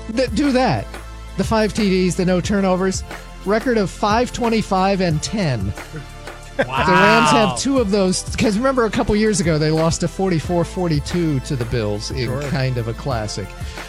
Do that. The 5 TDs, the no turnovers. Record of 5-25 and 10. Wow. The Rams have 2 of those. Because remember, a couple years ago, they lost to 44-42 to the Bills in kind of a classic.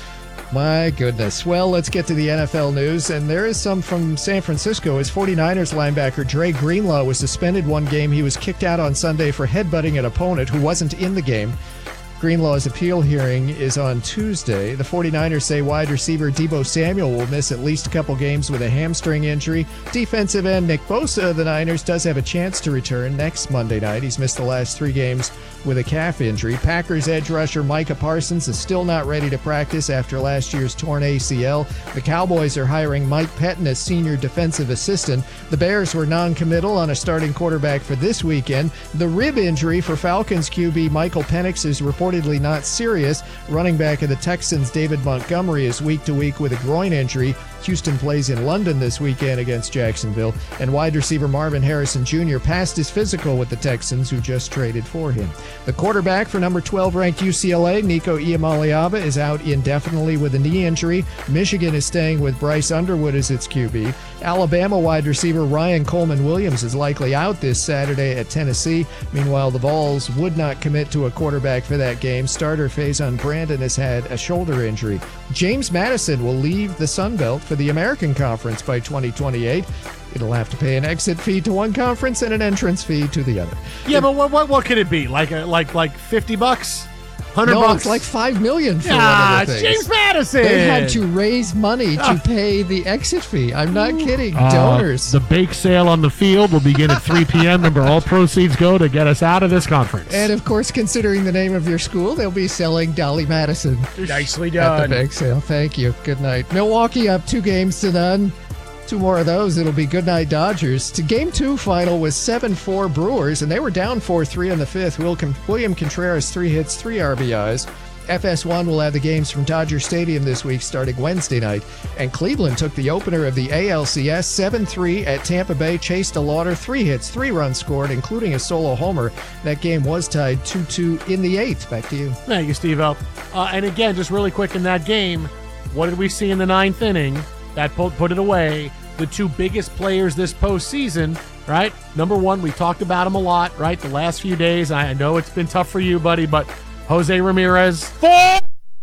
My goodness. Well, let's get to the NFL news. And there is some from San Francisco. As 49ers linebacker Dre Greenlaw was suspended one game. He was kicked out on Sunday for headbutting an opponent who wasn't in the game. Greenlaw's appeal hearing is on Tuesday. The 49ers say wide receiver Deebo Samuel will miss at least a couple games with a hamstring injury. Defensive end Nick Bosa of the Niners does have a chance to return next Monday night. He's missed the last 3 games with a calf injury. Packers edge rusher Micah Parsons is still not ready to practice after last year's torn ACL. The Cowboys are hiring Mike Pettin as senior defensive assistant. The Bears were non-committal on a starting quarterback for this weekend. The rib injury for Falcons QB Michael Penix is reportedly not serious. Running back of the Texans David Montgomery is week to week with a groin injury. Houston plays in London this weekend against Jacksonville. And wide receiver Marvin Harrison Jr. passed his physical with the Texans, who just traded for him. The quarterback for number 12 ranked UCLA, Nico Iamaleava, is out indefinitely with a knee injury. Michigan is staying with Bryce Underwood as its QB. Alabama wide receiver Ryan Coleman-Williams is likely out this Saturday at Tennessee. Meanwhile, the Vols would not commit to a quarterback for that game. Starter Faison Brandon has had a shoulder injury. James Madison will leave the Sun Belt for the American Conference by 2028. It'll have to pay an exit fee to one conference and an entrance fee to the other. Yeah, but what could it be? Like $50? $100? No, it's like $5 million for one of the things. James Madison. They had to raise money to pay the exit fee. I'm not kidding. Donors. The bake sale on the field will begin at 3 p.m. Remember, all proceeds go to get us out of this conference. And, of course, considering the name of your school, they'll be selling Dolly Madison. Nicely done. At the bake sale. Thank you. Good night. Milwaukee up 2-0. 2 more of those. It'll be good night Dodgers. To Game 2 final was 7-4 Brewers, and they were down 4-3 in the 5th. William Contreras, 3 hits, 3 RBIs. FS1 will have the games from Dodger Stadium this week starting Wednesday night. And Cleveland took the opener of the ALCS 7-3 at Tampa Bay. Chase DeLauder, 3 hits, 3 runs scored, including a solo homer. That game was tied 2-2 in the 8th. Back to you. Thank you, Steve-O. And again, just really quick in that game, what did we see in the 9th inning? That put it away. The 2 biggest players this postseason, right? Number 1, we talked about him a lot, right? The last few days. I know it's been tough for you, buddy, but Jose Ramirez. 4!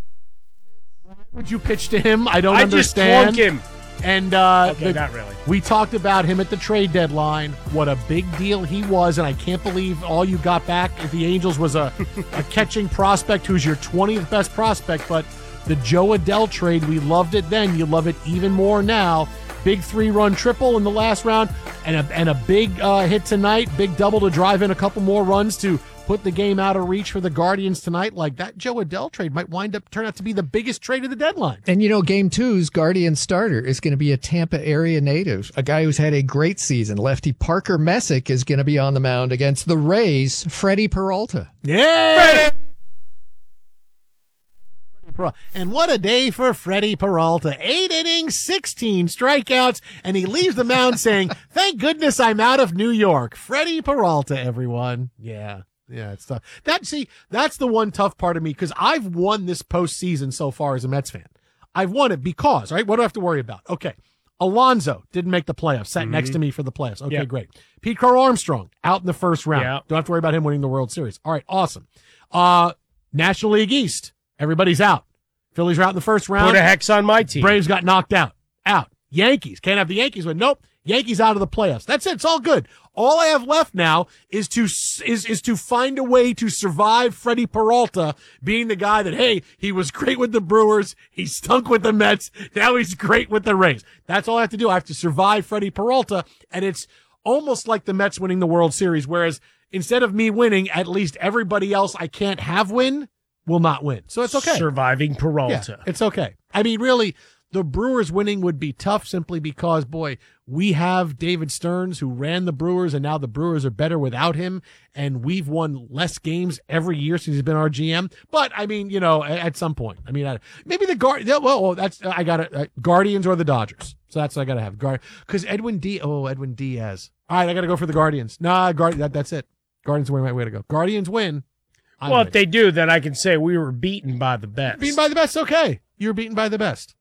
Would you pitch to him? I don't understand. I just plunk him. And okay, not really. We talked about him at the trade deadline, what a big deal he was, and I can't believe all you got back at the Angels was a catching prospect who's your 20th best prospect, but the Joe Adell trade, we loved it then. You love it even more now. Big 3-run triple in the last round and a big hit tonight, big double to drive in a couple more runs to put the game out of reach for the Guardians tonight. Like that Joe Adell trade might turn out to be the biggest trade of the deadline. And Game 2's Guardian starter is going to be a Tampa area native, a guy who's had a great season. Lefty Parker Messick is going to be on the mound against the Rays, Freddie Peralta. Yeah! And what a day for Freddie Peralta. 8 innings, 16 strikeouts, and he leaves the mound saying, thank goodness I'm out of New York. Freddie Peralta, everyone. Yeah, it's tough. That's the one tough part of me, because I've won this postseason so far as a Mets fan. I've won it because, right, what do I have to worry about? Okay, Alonso didn't make the playoffs, sat next to me for the playoffs. Okay, great. Pete Crow Armstrong, out in the first round. Yeah. Don't have to worry about him winning the World Series. All right, awesome. National League East, everybody's out. Phillies are out in the first round. Put a hex on my team. Braves got knocked out. Yankees. Can't have the Yankees win. Nope. Yankees out of the playoffs. That's it. It's all good. All I have left now is to find a way to survive Freddie Peralta being the guy that, hey, he was great with the Brewers. He stunk with the Mets. Now he's great with the Rays. That's all I have to do. I have to survive Freddie Peralta. And it's almost like the Mets winning the World Series, whereas instead of me winning, at least everybody else I can't have win will not win. So it's okay. Surviving Peralta. Yeah, it's okay. I mean, really, the Brewers winning would be tough simply because, boy, we have David Stearns who ran the Brewers, and now the Brewers are better without him, and we've won less games every year since he's been our GM. But, I mean, at some point. I mean, maybe the Guardians or the Dodgers. So that's what I got to have. Because Edwin Diaz. All right, I got to go for the Guardians. Nah, that's it. Guardians win, my way to go. Guardians win. Well, if they do, then I can say we were beaten by the best. Beaten by the best, okay. You were beaten by the best.